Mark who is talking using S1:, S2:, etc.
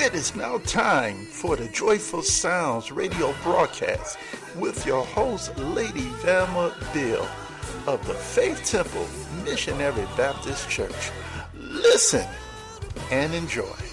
S1: It is now time for the Joyful Sounds radio broadcast with your host, Lady Velma Bill of the Faith Temple Missionary Baptist Church. Listen and enjoy.